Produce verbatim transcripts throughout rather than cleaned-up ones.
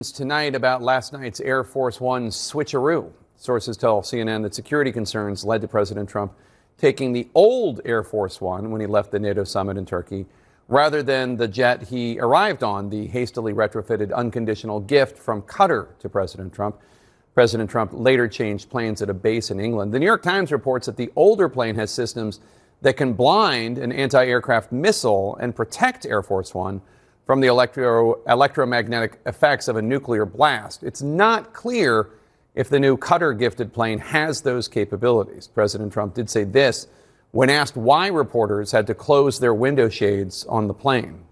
Tonight about last night's Air Force One switcheroo. Sources tell C N N that security concerns led to President Trump taking the old Air Force One when he left the NATO summit in Turkey, rather than the jet he arrived on, the hastily retrofitted unconditional gift from Qatar to President Trump. President Trump later changed planes at a base in England. The New York Times reports that the older plane has systems that can blind an anti-aircraft missile and protect Air Force One from the electro, electromagnetic effects of a nuclear blast. It's not clear if the new Qatar-gifted plane has those capabilities. President Trump did say this when asked why reporters had to close their window shades on the plane.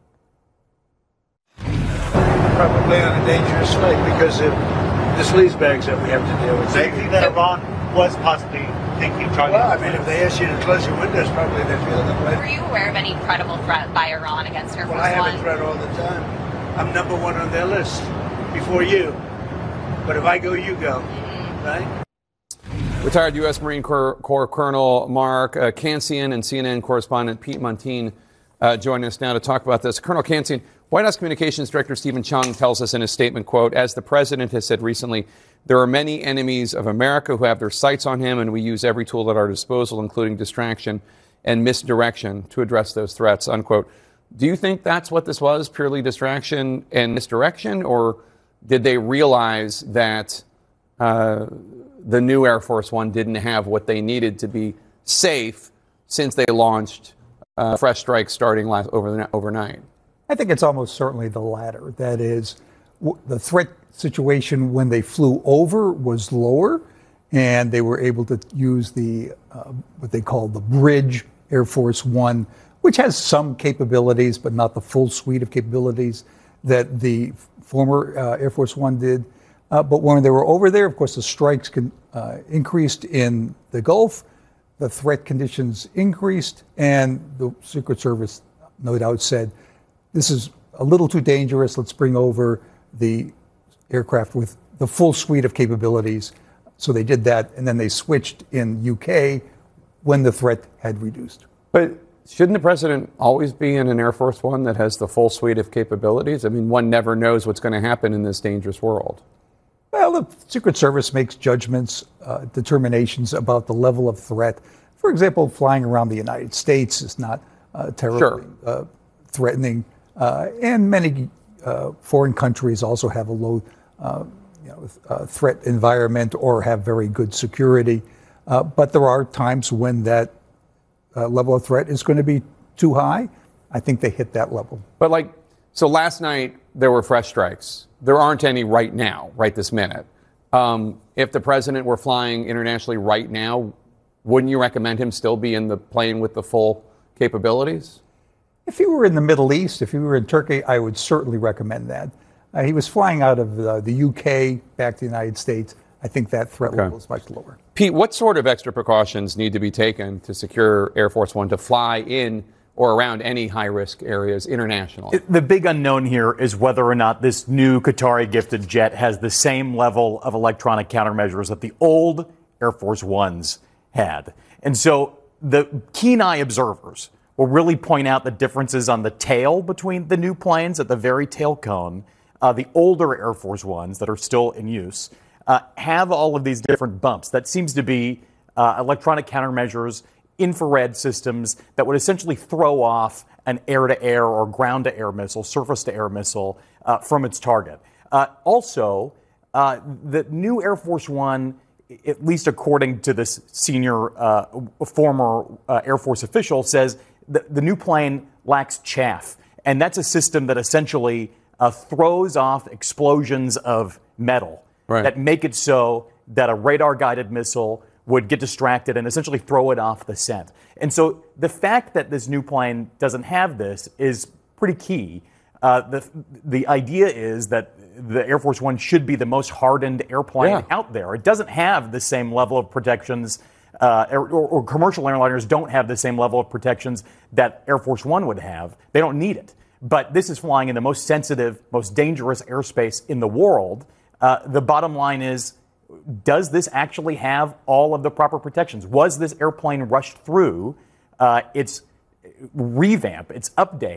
Probably on a dangerous flight because of the sleazebags that we have to deal with. So you think that Iran was possibly thinking of trying Well, to... I mean, if they ask you to close your windows, probably they feel that way. Were you aware of any credible threat by Iran against Air Force Well, I have One? a threat all the time. I'm number one on their list before you. But if I go, you go. Mm-hmm. Right? Retired U S. Marine Corps, Corps Colonel Mark uh, Cancian and C N N correspondent Pete Montine uh, join us now to talk about this. Colonel Cancian, White House Communications Director Stephen Chung tells us in his statement, quote, as the president has said recently, there are many enemies of America who have their sights on him, and we use every tool at our disposal, including distraction and misdirection, to address those threats, unquote. Do you think that's what this was, purely distraction and misdirection, or did they realize that uh, the new Air Force One didn't have what they needed to be safe since they launched uh, fresh strikes starting last over, overnight? I think it's almost certainly the latter. That is, w- the threat situation when they flew over was lower, and they were able to use the uh, what they call the bridge Air Force One, which has some capabilities, but not the full suite of capabilities that the former uh, Air Force One did. Uh, but when they were over there, of course, the strikes con- uh, increased in the Gulf, the threat conditions increased, and the Secret Service, no doubt, said, this is a little too dangerous. Let's bring over the aircraft with the full suite of capabilities. So they did that, and then they switched in U K when the threat had reduced. But shouldn't the president always be in an Air Force One that has the full suite of capabilities? I mean, one never knows what's going to happen in this dangerous world. Well, the Secret Service makes judgments, uh, determinations about the level of threat. For example, flying around the United States is not uh, terribly Sure. uh, threatening. Uh, and many uh, foreign countries also have a low uh, you know, uh, threat environment or have very good security. Uh, but there are times when that uh, level of threat is going to be too high. I think they hit that level. But like, so last night there were fresh strikes. There aren't any right now, right this minute. Um, if the president were flying internationally right now, wouldn't you recommend him still be in the plane with the full capabilities? If he were in the Middle East, if he were in Turkey, I would certainly recommend that. Uh, he was flying out of uh, the U K back to the United States. I think that threat Okay. level is much lower. Pete, what sort of extra precautions need to be taken to secure Air Force One to fly in or around any high-risk areas internationally? The big unknown here is whether or not this new Qatari-gifted jet has the same level of electronic countermeasures that the old Air Force Ones had. And so the keen-eye observers will really point out the differences on the tail between the new planes at the very tail cone. Uh, the older Air Force Ones that are still in use uh, have all of these different bumps. That seems to be uh, electronic countermeasures, infrared systems that would essentially throw off an air-to-air or ground-to-air missile, surface-to-air missile uh, from its target. Uh, also, uh, the new Air Force One, at least according to this senior uh, former uh, Air Force official, says the, the new plane lacks chaff. And that's a system that essentially uh, throws off explosions of metal right. that make it so that a radar-guided missile would get distracted and essentially throw it off the scent. And so the fact that this new plane doesn't have this is pretty key. Uh, the, the idea is that the Air Force One should be the most hardened airplane Yeah. out there. It doesn't have the same level of protections, uh, or, or commercial airliners don't have the same level of protections that Air Force One would have. They don't need it. But this is flying in the most sensitive, most dangerous airspace in the world. Uh, the bottom line is, does this actually have all of the proper protections? Was this airplane rushed through uh, its revamp, its update,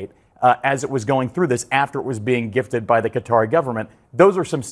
uh, as it was going through this, after it was being gifted by the Qatari government. Those are some